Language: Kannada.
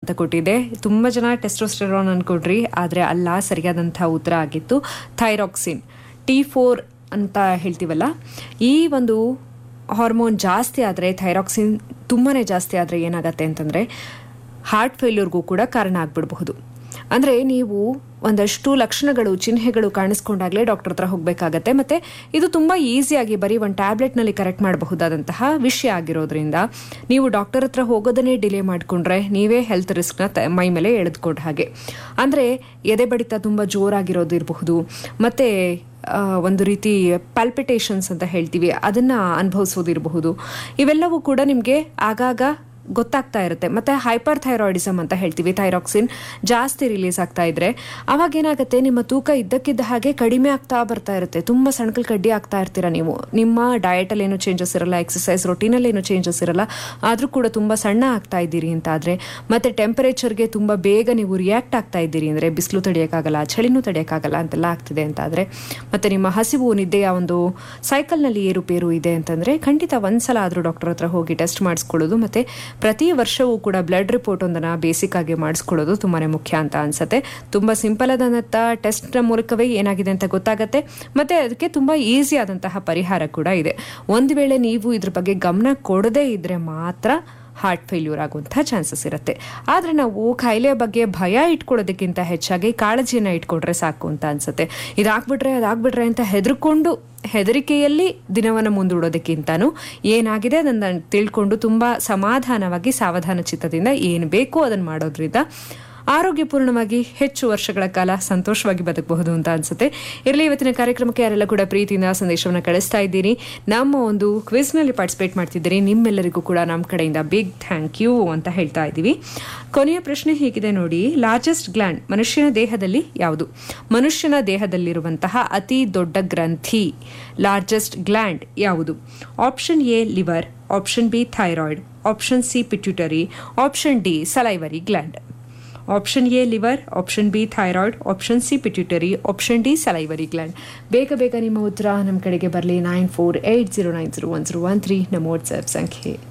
ಅಂತ ಕೊಟ್ಟಿದೆ. ತುಂಬ ಜನ ಟೆಸ್ಟೋಸ್ಟೆರಾನ್ ಅನ್ಕೊಂಡ್ರಿ, ಆದರೆ ಅಲ್ಲ, ಸರಿಯಾದಂಥ ಉತ್ತರ ಆಗಿತ್ತು ಥೈರಾಕ್ಸಿನ್. T4 ಅಂತ ಹೇಳ್ತೀವಲ್ಲ, ಈ ಒಂದು ಹಾರ್ಮೋನ್ ಜಾಸ್ತಿ ಆದರೆ, ಥೈರಾಕ್ಸಿನ್ ತುಂಬಾ ಜಾಸ್ತಿ ಆದರೆ ಏನಾಗತ್ತೆ ಅಂತಂದರೆ ಹಾರ್ಟ್ ಫೇಲ್ಯೂರ್ಗೂ ಕೂಡ ಕಾರಣ ಆಗಿಬಿಡಬಹುದು. ಅಂದರೆ ನೀವು ಒಂದಷ್ಟು ಲಕ್ಷಣಗಳು, ಚಿಹ್ನೆಗಳು ಕಾಣಿಸ್ಕೊಂಡಾಗಲೇ ಡಾಕ್ಟರ್ ಹತ್ರ ಹೋಗಬೇಕಾಗತ್ತೆ. ಮತ್ತು ಇದು ತುಂಬ ಈಸಿಯಾಗಿ ಬರೀ ಒಂದು ಟ್ಯಾಬ್ಲೆಟ್ನಲ್ಲಿ ಕರೆಕ್ಟ್ ಮಾಡಬಹುದಾದಂತಹ ವಿಷಯ ಆಗಿರೋದ್ರಿಂದ ನೀವು ಡಾಕ್ಟರ್ ಹತ್ರ ಹೋಗೋದನ್ನೇ ಡಿಲೇ ಮಾಡಿಕೊಂಡ್ರೆ ನೀವೇ ಹೆಲ್ತ್ ರಿಸ್ಕ್ನ ಮೈ ಮೇಲೆ ಎಳೆದುಕೊಂಡ ಹಾಗೆ. ಅಂದರೆ ಎದೆ ಬಡಿತ ತುಂಬ ಜೋರಾಗಿರೋದು ಇರಬಹುದು, ಮತ್ತು ಒಂದು ರೀತಿ ಪಾಲ್ಪಿಟೇಷನ್ಸ್ ಅಂತ ಹೇಳ್ತೀವಿ, ಅದನ್ನು ಅನುಭವಿಸೋದಿರಬಹುದು. ಇವೆಲ್ಲವೂ ಕೂಡ ನಿಮಗೆ ಆಗಾಗ ಗೊತ್ತಾಗ್ತಾ ಇರುತ್ತೆ. ಮತ್ತು ಹೈಪರ್ ಥೈರಾಯ್ಡಿಸಮ್ ಅಂತ ಹೇಳ್ತೀವಿ, ಥೈರಾಕ್ಸಿನ್ ಜಾಸ್ತಿ ರಿಲೀಸ್ ಆಗ್ತಾ ಇದ್ರೆ ಅವಾಗ ಏನಾಗುತ್ತೆ, ನಿಮ್ಮ ತೂಕ ಇದ್ದಕ್ಕಿದ್ದ ಹಾಗೆ ಕಡಿಮೆ ಆಗ್ತಾ ಬರ್ತಾ ಇರುತ್ತೆ. ತುಂಬ ಸಣ್ಕಲ್ ಕಡ್ಡಿ ಆಗ್ತಾ ಇರ್ತೀರ ನೀವು. ನಿಮ್ಮ ಡಯಟಲ್ಲಿ ಏನು ಚೇಂಜಸ್ ಇರಲ್ಲ, ಎಕ್ಸಸೈಸ್ ರೊಟೀನಲ್ಲಿ ಏನು ಚೇಂಜಸ್ ಇರಲ್ಲ, ಆದರೂ ಕೂಡ ತುಂಬ ಸಣ್ಣ ಆಗ್ತಾ ಇದ್ದೀರಿ ಅಂತಾದರೆ, ಮತ್ತು ಟೆಂಪರೇಚರ್ಗೆ ತುಂಬ ಬೇಗ ನೀವು ರಿಯಾಕ್ಟ್ ಆಗ್ತಾ ಇದ್ದೀರಿ ಅಂದರೆ, ಬಿಸಿಲು ತಡೆಯೋಕ್ಕಾಗಲ್ಲ, ಚಳಿನೂ ತಡೆಯೋಕ್ಕಾಗಲ್ಲ ಅಂತೆಲ್ಲ ಆಗ್ತಿದೆ ಅಂತಾದರೆ, ಮತ್ತು ನಿಮ್ಮ ಹಸಿವು ನಿದ್ದೆಯ ಒಂದು ಸೈಕಲ್ನಲ್ಲಿ ಏರುಪೇರು ಇದೆ ಅಂತಂದರೆ ಖಂಡಿತ ಒಂದ್ಸಲ ಆದರೂ ಡಾಕ್ಟರ್ ಹತ್ರ ಹೋಗಿ ಟೆಸ್ಟ್ ಮಾಡಿಸ್ಕೊಳ್ಳೋದು, ಮತ್ತು ಪ್ರತಿ ವರ್ಷವೂ ಕೂಡ ಬ್ಲಡ್ ರಿಪೋರ್ಟ್ ಒಂದನ್ನು ಬೇಸಿಕ್ ಆಗಿ ಮಾಡಿಸ್ಕೊಳ್ಳೋದು ತುಂಬಾ ಮುಖ್ಯ ಅಂತ ಅನ್ಸುತ್ತೆ. ತುಂಬ ಸಿಂಪಲ್ ಆದಂಥ ಟೆಸ್ಟ್ ಮೂಲಕವೇ ಏನಾಗಿದೆ ಅಂತ ಗೊತ್ತಾಗುತ್ತೆ, ಮತ್ತು ಅದಕ್ಕೆ ತುಂಬ ಈಸಿ ಆದಂತಹ ಪರಿಹಾರ ಕೂಡ ಇದೆ. ಒಂದು ವೇಳೆ ನೀವು ಇದ್ರ ಬಗ್ಗೆ ಗಮನ ಕೊಡದೇ ಇದ್ರೆ ಮಾತ್ರ ಹಾರ್ಟ್ ಫೇಲ್ಯೂರ್ ಆಗುವಂಥ ಚಾನ್ಸಸ್ ಇರುತ್ತೆ. ಆದರೆ ನಾವು ಕಾಯಿಲೆಯ ಬಗ್ಗೆ ಭಯ ಇಟ್ಕೊಳ್ಳೋದಕ್ಕಿಂತ ಹೆಚ್ಚಾಗಿ ಕಾಳಜಿಯನ್ನು ಇಟ್ಕೊಂಡ್ರೆ ಸಾಕು ಅಂತ ಅನ್ಸುತ್ತೆ. ಅದಾಗ್ಬಿಟ್ರೆ ಅಂತ ಹೆದರಿಕೆಯಲ್ಲಿ ದಿನವನ್ನು ಮುಂದೂಡೋದಕ್ಕಿಂತನೂ ಏನಾಗಿದೆ ಅದನ್ನು ತಿಳ್ಕೊಂಡು ತುಂಬ ಸಮಾಧಾನವಾಗಿ ಸಾವಧಾನ ಚಿತ್ತದಿಂದ ಏನು ಬೇಕೋ ಅದನ್ನು ಮಾಡೋದ್ರಿಂದ ಆರೋಗ್ಯಪೂರ್ಣವಾಗಿ ಹೆಚ್ಚು ವರ್ಷಗಳ ಕಾಲ ಸಂತೋಷವಾಗಿ ಬದುಕಬಹುದು ಅಂತ ಅನ್ಸುತ್ತೆ. ಇರಲಿ, ಇವತ್ತಿನ ಕಾರ್ಯಕ್ರಮಕ್ಕೆ ಯಾರೆಲ್ಲ ಕೂಡ ಪ್ರೀತಿಯಿಂದ ಸಂದೇಶವನ್ನು ಕಳಿಸ್ತಾ ಇದ್ದೀರಿ, ನಮ್ಮ ಒಂದು ಕ್ವಿಜ್ನಲ್ಲಿ ಪಾರ್ಟಿಸಿಪೇಟ್ ಮಾಡ್ತಿದ್ದೀರಿ, ನಿಮ್ಮೆಲ್ಲರಿಗೂ ಕೂಡ ನಮ್ಮ ಕಡೆಯಿಂದ ಬಿಗ್ ಥ್ಯಾಂಕ್ ಯು ಅಂತ ಹೇಳ್ತಾ ಇದ್ದೀವಿ. ಕೊನೆಯ ಪ್ರಶ್ನೆ ಹೀಗಿದೆ ನೋಡಿ, ಲಾರ್ಜೆಸ್ಟ್ ಗ್ಲ್ಯಾಂಡ್ ಮನುಷ್ಯನ ದೇಹದಲ್ಲಿ ಯಾವುದು? ಮನುಷ್ಯನ ದೇಹದಲ್ಲಿರುವಂತಹ ಅತಿ ದೊಡ್ಡ ಗ್ರಂಥಿ, ಲಾರ್ಜೆಸ್ಟ್ ಗ್ಲ್ಯಾಂಡ್ ಯಾವುದು? Option A liver, option B thyroid, option C pituitary, option D salivary gland. Option A liver, option B thyroid, option C pituitary, option D salivary gland. ಬೇಗ ನಿಮ್ಮ ಉತ್ತರ ನಮ್ಮ ಕಡೆಗೆ ಬರಲಿ. 9480901013 ನಮ್ಮ ವಾಟ್ಸ್ಆ್ಯಪ್ ಸಂಖ್ಯೆ.